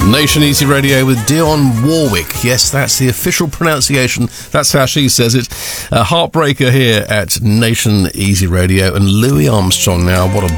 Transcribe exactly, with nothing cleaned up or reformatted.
Nation Easy Radio with Dionne Warwick. Yes, that's the official pronunciation. That's how she says it. A heartbreaker here at Nation Easy Radio. And Louis Armstrong now. What a